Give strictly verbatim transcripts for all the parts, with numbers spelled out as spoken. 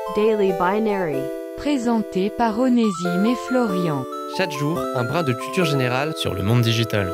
Daily Binary. Présenté par Onésime et Florian. Chaque jour, un brin de culture générale sur le monde digital.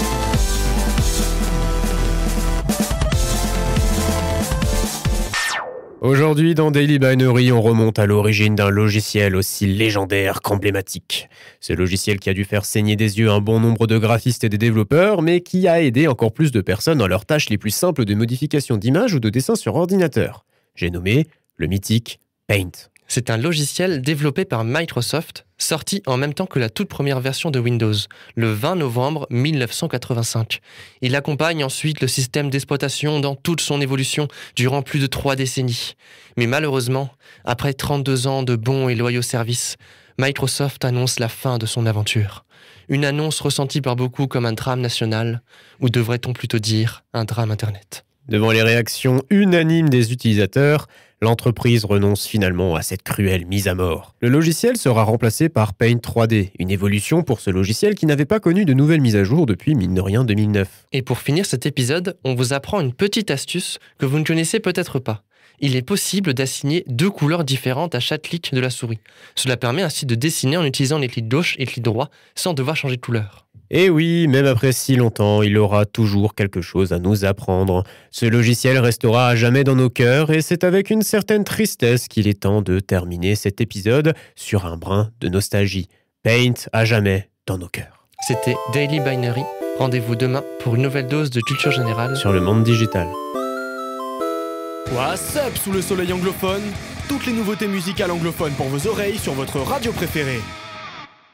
Aujourd'hui, dans Daily Binary, on remonte à l'origine d'un logiciel aussi légendaire qu'emblématique. Ce logiciel qui a dû faire saigner des yeux un bon nombre de graphistes et de développeurs, mais qui a aidé encore plus de personnes dans leurs tâches les plus simples de modification d'images ou de dessin sur ordinateur. J'ai nommé le mythique Paint. C'est un logiciel développé par Microsoft, sorti en même temps que la toute première version de Windows, le vingt novembre mille neuf cent quatre-vingt-cinq. Il accompagne ensuite le système d'exploitation dans toute son évolution durant plus de trois décennies. Mais malheureusement, après trente-deux ans de bons et loyaux services, Microsoft annonce la fin de son aventure. Une annonce ressentie par beaucoup comme un drame national, ou devrait-on plutôt dire un drame Internet. Devant les réactions unanimes des utilisateurs, l'entreprise renonce finalement à cette cruelle mise à mort. Le logiciel sera remplacé par Paint trois D, une évolution pour ce logiciel qui n'avait pas connu de nouvelles mises à jour depuis mine de rien deux mille neuf. Et pour finir cet épisode, on vous apprend une petite astuce que vous ne connaissez peut-être pas. Il est possible d'assigner deux couleurs différentes à chaque clic de la souris. Cela permet ainsi de dessiner en utilisant les clics gauche et clic droit sans devoir changer de couleur. Et oui, même après si longtemps, il aura toujours quelque chose à nous apprendre. Ce logiciel restera à jamais dans nos cœurs et c'est avec une certaine tristesse qu'il est temps de terminer cet épisode sur un brin de nostalgie. Paint à jamais dans nos cœurs. C'était Daily Binary. Rendez-vous demain pour une nouvelle dose de culture générale sur le monde digital. What's up sous le soleil anglophone? Toutes les nouveautés musicales anglophones pour vos oreilles sur votre radio préférée.